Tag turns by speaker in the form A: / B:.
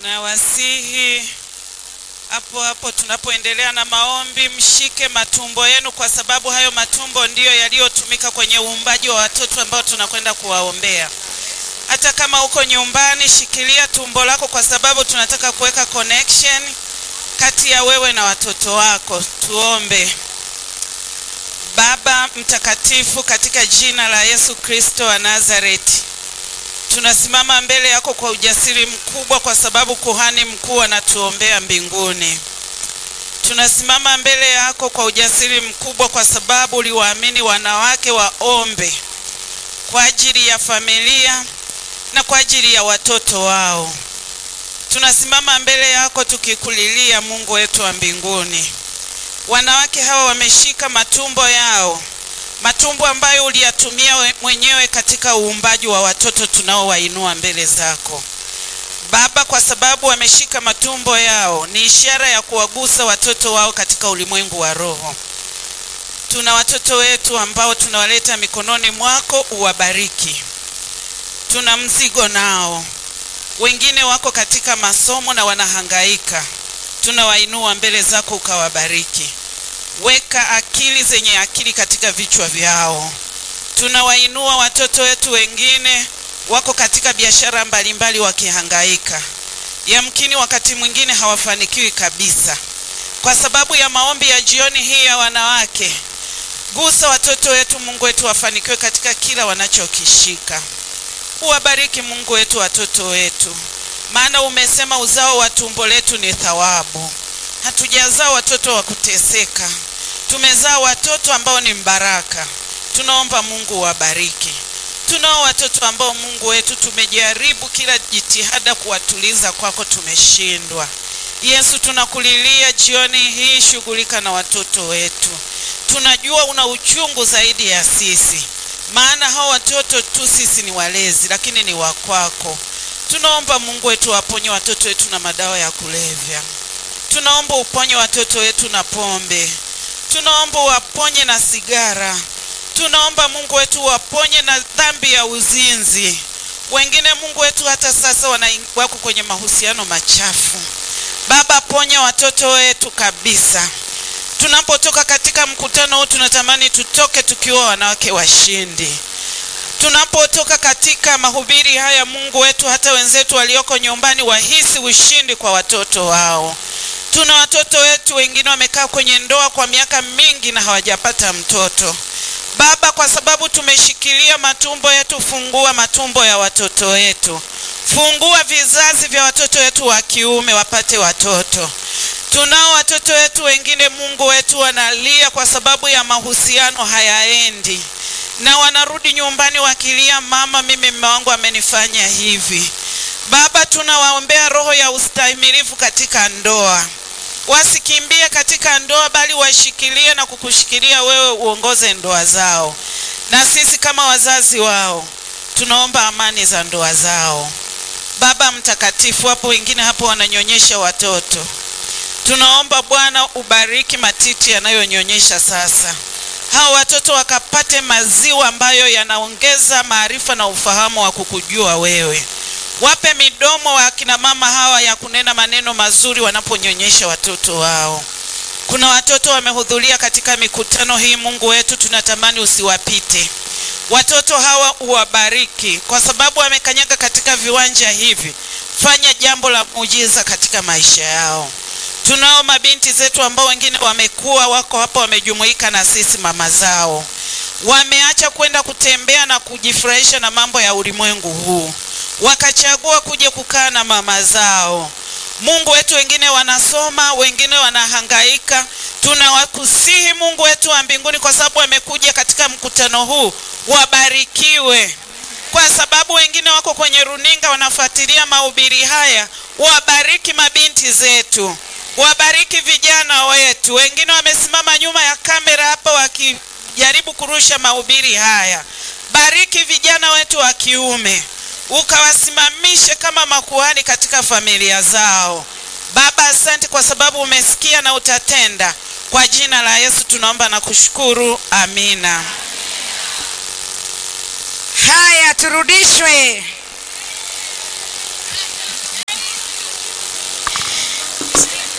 A: Na wasihi hapo hapo tunapoendelea na maombi, mshike matumbo yenu, kwa sababu hayo matumbo ndiyo yaliyotumika kwenye uumbaji wa watoto ambao tunakwenda kuwaombea. Hata kama uko nyumbani, shikilia tumbo lako, kwa sababu tunataka kuweka connection kati ya wewe na watoto wako. Tuombe. Baba mtakatifu, katika jina la Yesu Kristo wa Nazareti, tunasimama mbele yako kwa ujasiri mkubwa, kwa sababu kuhani mkuu anatuombea mbinguni. Tunasimama mbele yako kwa ujasiri mkubwa, kwa sababu uliwaamini wanawake waombe kwa ajili ya familia na kwa ajili ya watoto wao. Tunasimama mbele yako tukikulilia, Mungu wetu wa mbinguni. Wanawake hawa wameshika matumbo yao, matumbo ambayo uliyatumia mwenyewe katika uumbaji wa watoto tunaowainua mbele zako. Baba, kwa sababu wameshika matumbo yao, ni ishara ya kuwagusa watoto wao katika ulimwengu wa roho. Tuna watoto wetu ambao tunawaleta mikononi mwako, uwabariki. Tuna mzigo nao, wengine wako katika masomo na wanahangaika. Tunawainua mbele zako, ukawabariki. Weka akili zenye akili katika vichwa vyao. Tunawainua watoto wetu, wengine wako katika biashara mbalimbali wakihangaika. Yamkini wakati mwingine hawafanikiwi kabisa. Kwa sababu ya maombi ya jioni hii ya wanawake, gusa watoto wetu, Mungu wetu, wafanikiwe katika kila wanachokishika. Uwabariki Mungu wetu watoto wetu, maana umesema uzao wa tumbo letu ni thawabu. Hatujazaa watoto wa kuteseka, tumezaa watoto ambao ni mbaraka. Tunaomba Mungu wabariki. Tunao watoto ambao Mungu wetu tumejaribu kila jitihada kuwatuliza kwako, tumeshindwa. Yesu, tunakulilia jioni hii, shughulika na watoto wetu. Tunajua una uchungu zaidi ya sisi, maana hao watoto tu sisi ni walezi, lakini ni wakwako. Tunaomba Mungu wetu waponye watoto wetu na madawa ya kulevya. Tunaomba uponye watoto wetu na pombe. Tunaomba waponye na sigara. Tunaomba Mungu wetu waponye na dhambi ya uzinzi. Wengine Mungu wetu hata sasa wako kwenye mahusiano machafu. Baba, ponya watoto wetu kabisa. Tunapotoka katika mkutano huu, tunatamani tutoke tukiwa wanawake washindi. Tunapotoka katika mahubiri haya, Mungu wetu, hata wenzetu walioko nyumbani wahisi ushindi kwa watoto wao. Tuna watoto wetu wengine wamekaa kwenye ndoa kwa miaka mingi na hawajapata mtoto. Baba, kwa sababu tumeshikilia matumbo yetu, fungua matumbo ya watoto wetu. Fungua vizazi vya watoto wetu wa kiume wapate watoto. Tunao watoto wetu wengine, Mungu wetu, wanalia kwa sababu ya mahusiano hayaendi, na wanarudi nyumbani wakilia, mama, mimi mume wangu amenifanya hivi. Baba, tunawaombea roho ya ustahimilivu katika ndoa. Wasikimbie katika ndoa, bali washikilie na kukushikilia wewe, uongoze ndoa zao. Na sisi kama wazazi wao, tunaomba amani za ndoa zao. Baba mtakatifu, hapo wengine hapo wananyonyesha watoto, tunaomba Bwana ubariki matiti yanayonyonyesha sasa. Hao watoto wakapate maziwa ambayo yanaongeza maarifa na ufahamu wa kukujua wewe. Wape midomo wa kina mama hawa ya kunena maneno mazuri wanaponyonyesha watoto wao. Kuna watoto wamehudhuria katika mikutano hii, Mungu wetu, tunatamani usiwapite. Watoto hawa uwabariki, kwa sababu wamekanyaga katika viwanja hivi. Fanya jambo la muujiza katika maisha yao. Tunao mabinti zetu ambao wengine wamekuwa wako hapo, wamejumuika na sisi mama zao. Wameacha kwenda kutembea na kujifurahisha na mambo ya ulimwengu huu, wakachagua kuja kukaa na mama zao. Mungu wetu, wengine wanasoma, wengine wanahangaika. Tunawakusihi Mungu wetu wa mbinguni, kwa sababu wamekuja katika mkutano huu, wabarikiwe. Kwa sababu wengine wako kwenye runinga wanafuatilia mahubiri haya, wabariki mabinti zetu, wabariki vijana wetu. Wengine wamesimama nyuma ya kamera hapa wakijaribu kurusha mahubiri haya. Bariki vijana wetu wa kiume, ukawasimamishe kama makuhani katika familia zao. Baba, asante kwa sababu umesikia na utatenda. Kwa jina la Yesu tunaomba na kushukuru, amina.
B: Haya, turudishwe.